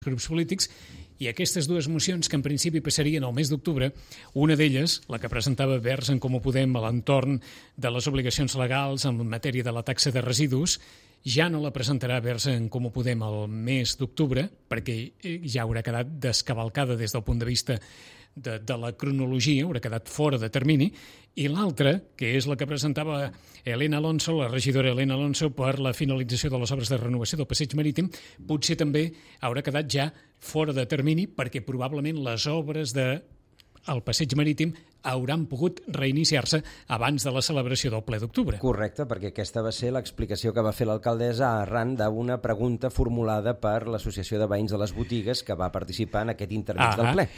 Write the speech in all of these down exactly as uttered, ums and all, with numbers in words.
grups polítics, i aquestes dues mocions que en principi passarien al mes d'octubre, una d'elles, la que presentava Verds en Comú Podem a l'entorn de les obligacions legals en matèria de la taxa de residus, ja no la presentarà Verds en Comú Podem al mes d'octubre, perquè ja haurà quedat descavalcada des del punt de vista de, de la cronologia, haurà quedat fora de termini, i l'altra, que és la que presentava Elena Alonso, la regidora Elena Alonso, per la finalització de les obres de renovació del passeig marítim, potser també haurà quedat ja fora de termini, perquè probablement les obres de el passeig marítim hauran pogut reiniciar-se abans de la celebració del ple d'octubre. Correcte, perquè aquesta va ser l'explicació que va fer l'alcaldessa arran d'una pregunta formulada per l'Associació de Veïns de les Botigues que va participar en aquest intermig del ple.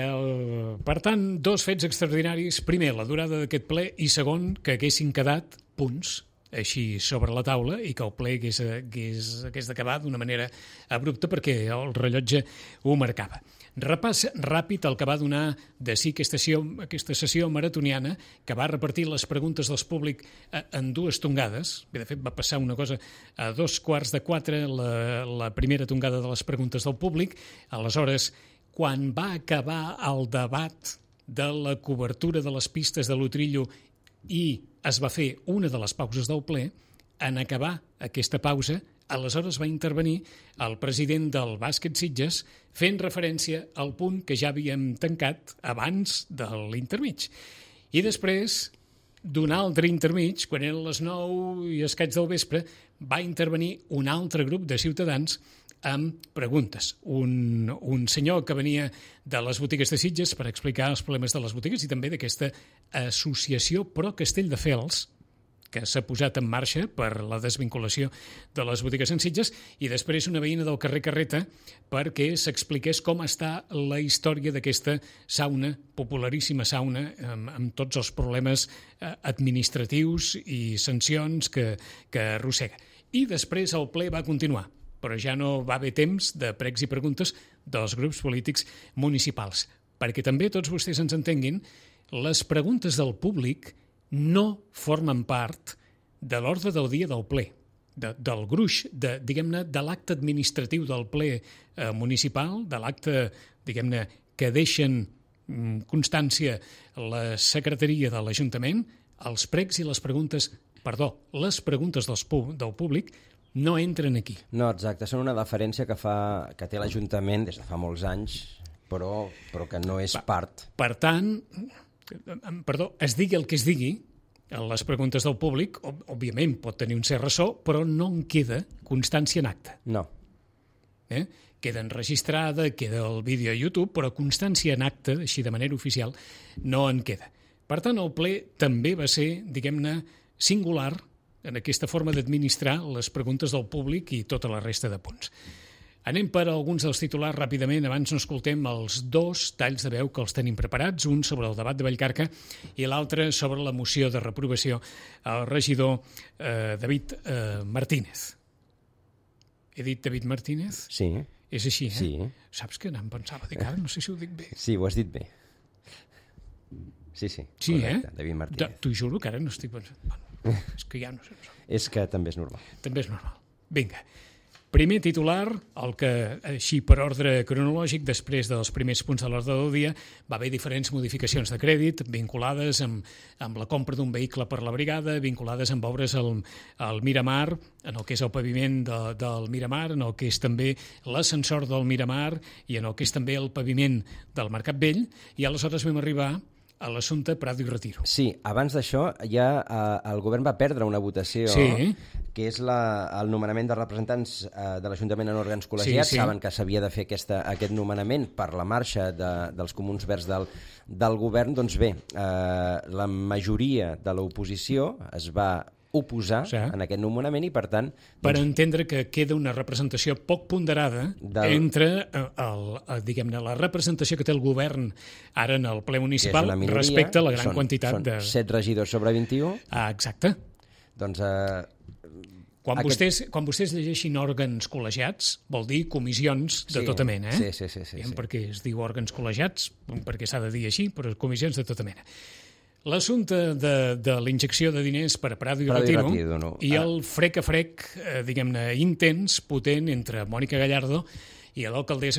El, per tant, dos fets extraordinaris. Primer, la durada d'aquest ple, i segon, que haguessin quedat punts així sobre la taula i que el ple hagués, hagués, hagués d'acabar d'una manera abrupta perquè el rellotge ho marcava. Repàs ràpid el que va donar de si aquesta sessió, aquesta sessió maratoniana que va repartir les preguntes dels públics en dues tongades. Bé, de fet, va passar una cosa a dos quarts de quatre, la, la primera tongada de les preguntes del públic. Aleshores, quan va acabar el debat de la cobertura de les pistes de l'Utrillo i es va fer una de les pauses del ple, en acabar aquesta pausa, aleshores va intervenir el president del Bàsquet Sitges fent referència al punt que ja havíem tancat abans de l'intermig. I després, d'un altre intermig, quan eren les nou i escaig del vespre, va intervenir un altre grup de ciutadans amb preguntes. Un, un senyor que venia de les botigues de Sitges per explicar els problemes de les botigues i també d'aquesta associació Pro Castelldefels, que s'ha posat en marxa per la desvinculació de les botigues en Sitges, i després una veïna del carrer Carreta perquè s'expliqués com està la història d'aquesta sauna, popularíssima sauna, amb, amb tots els problemes administratius i sancions que, que arrossega. I després el ple va continuar, però ja no va haver temps de pregs i preguntes dels grups polítics municipals. Perquè també tots vostès ens entenguin, les preguntes del públic no formen part de l'ordre del dia del ple, de, del gruix, de, diguem-ne, de l'acte administratiu del ple eh, municipal, de l'acte, diguem-ne, que deixen mm, constància la secretaria de l'Ajuntament, els pregs i les preguntes, perdó, les preguntes dels, del públic no entren aquí. No, exacte, són una deferència que, fa, que té l'Ajuntament des de fa molts anys, però, però que no és part. Per tant, perdó, es digui el que es digui, les preguntes del públic, òbviament pot tenir un cert ressò, però no en queda constància en acte. No. Eh? Queda enregistrada, queda el vídeo a YouTube, però constància en acte, així de manera oficial, no en queda. Per tant, el ple també va ser, diguem-ne, singular en aquesta forma d'administrar les preguntes del públic i tota la resta de punts. Anem per alguns dels titulars ràpidament, abans no escoltem els dos talls de veu que els tenim preparats, un sobre el debat de Vallcarca i l'altre sobre la moció de reprovació al regidor eh, David eh, Martínez. He dit David Martínez? Sí. És així, eh? Sí. Saps que em pensava, dic, ara no sé si ho dic bé. Sí, ho has dit bé. Sí, sí. Sí, correcte, eh? David Martínez. T'ho juro que ara no estic pensant. Bueno, és que ja no sé. És que també és normal. També és normal. Vinga. Primer titular, el que, així per ordre cronològic, després dels primers punts de l'ordre del dia, va haver diferents modificacions de crèdit vinculades amb, amb la compra d'un vehicle per la brigada, vinculades amb obres al, al Miramar, en el que és el paviment de, del Miramar, en el que és també l'ascensor del Miramar i en el que és també el paviment del Mercat Vell, i aleshores vam arribar a l'assumpte Prado i Retiro. Sí, abans d'això ja eh, el govern va perdre una votació, sí. que és la, el nomenament de representants eh, de l'Ajuntament en òrgans col·legiats. Sí, sí. Saben que s'havia de fer aquesta, aquest nomenament per la marxa de, dels comuns verds del, del govern. Doncs bé, eh, la majoria de l'oposició es va oposar sí. en aquest nomenament i, per tant... Doncs, per entendre que queda una representació poc ponderada del... entre el, el, diguem-ne, la representació que té el govern ara en el ple municipal minoria, respecte a la gran són, quantitat són de... set regidors sobre vint-i-u. Ah, exacte. Doncs... Eh, quan, aquest... vostès, quan vostès llegeixin òrgans col·legiats, vol dir comissions de sí, tota mena, eh? Sí, sí, sí. sí, sí. Perquè es diu òrgans col·legiats, perquè s'ha de dir així, però comissions de tota mena. L'assumpte de, de l'injecció de diners per a Prado i Prado Retiro i, Retiro, no. i el frec a frec, eh, diguem-ne, intens, potent, entre Mònica Gallardo i l'alcaldessa